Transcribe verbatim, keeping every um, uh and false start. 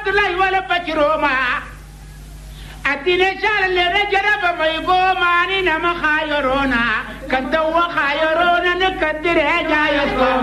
rahmatullahi wala paciroma atine charle re jaraba mai goma ni na ma khayorona kadda wa khayorona ne kadire jayo